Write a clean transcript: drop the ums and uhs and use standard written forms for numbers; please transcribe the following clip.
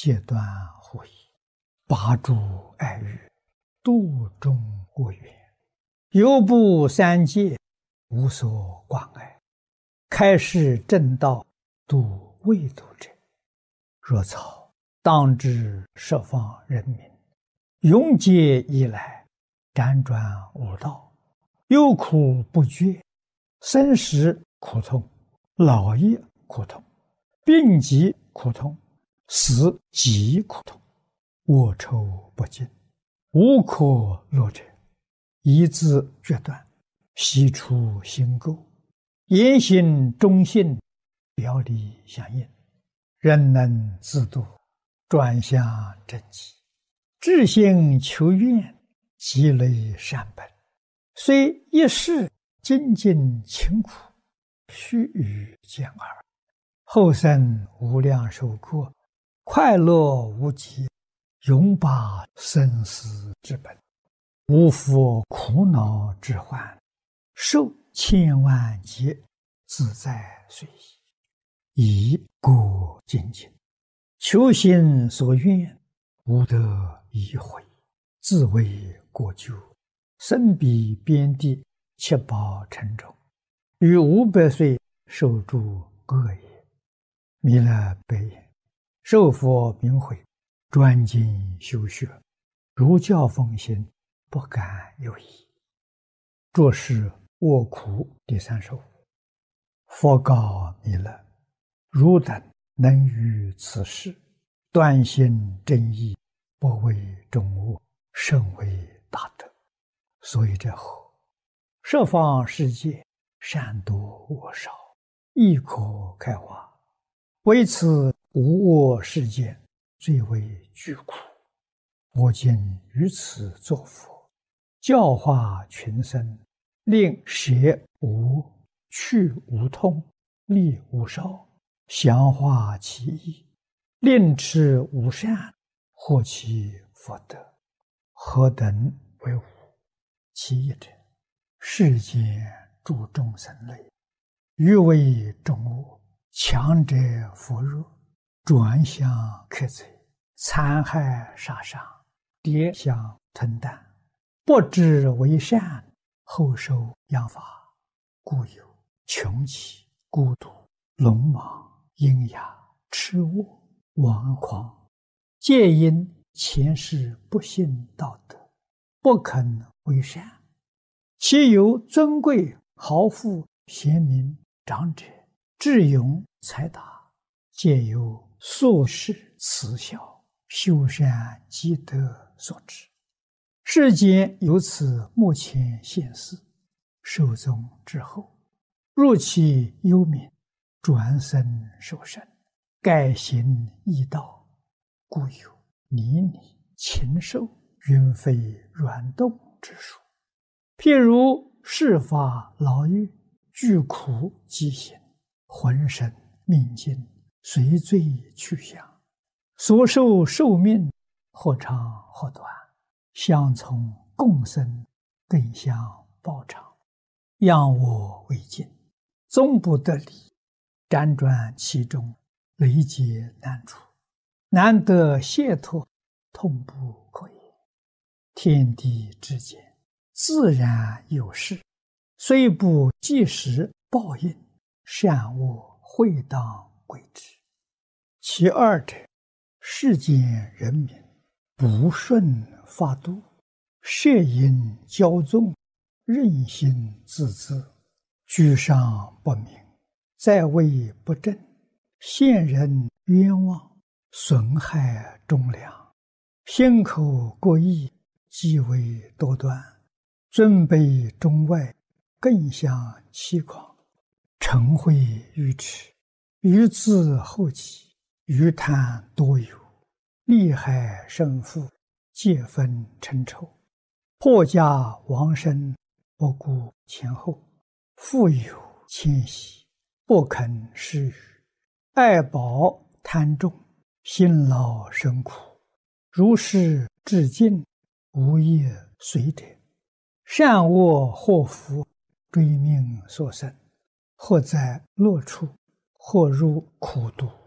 戒断护疑，拔诸爱欲，度众恶缘，犹不三界，无所关爱，开示正道，度未度者。若草，当知十方人民，永劫以来，辗转无道，忧苦不绝，生时苦痛，老也苦痛，病疾苦痛，死极苦痛，卧愁不尽，无可乐者，一字决断，悉出心垢，言行忠信，表里相应，人能自度，转向正极，至心求愿，积累善本，虽一世精进勤苦，须臾见耳，后生无量寿过，快乐无极，永拔生死之本，无复苦恼之患，受千万劫，自在随意，以过精进，求心所愿，无得已悔，自为过咎，身彼边地，七宝沉重，于500岁受诸恶业。弥勒悲言：受佛名诲，专精修学，如教奉行，不敢有疑。作是卧苦第35。佛告弥勒：汝等能于此事，断心正义，不为众恶，甚为大德。所以者何？十方世界，善多恶少，亦可开化。为此无恶世间，最为具苦。我今于此作佛，教化群生，令舍无、去无痛，利无少，详化其意，令持无善，获其福德。何等为无？其一者，世间诸众生类，欲为众恶，强者扶弱，转向克贼，残害杀伤，跌相吞啖，不知为善，后受殃罚，故有穷奇、孤独、聋盲、喑哑、痴卧、顽狂，皆因前世不信道德，不肯为善。其有尊贵、豪富、贤明、长者、智勇、才达，皆由宿世慈孝、修善积德所致。世间由此目前现世，寿终之后，入其幽冥，转生受生，改行异道，故有泥泞、禽兽、云飞软动之术。譬如世法牢狱，具苦疾行，浑身命尽，随罪去向，所受寿命或长或短，相从共生，更相报偿，仰我为镜，终不得离，辗转其中，累劫难除，难得解脱，痛不可言。天地之间，自然有事，虽不即时报应，善恶会当归之。其二者，世间人民不顺法度，摄引骄纵，任性自恣，居上不明，在位不正，陷人冤枉，损害忠良，心口过意，极为多端，尊卑中外，更相欺狂，嗔恚愚痴，愚自后己，愚贪多有，利害胜负，皆分成仇，破家亡身，不顾前后，富有谦息，不肯施予，爱宝贪重，辛劳生苦，如是至尽，无业随者，善恶祸福，追命所生，或在乐处，或入苦毒。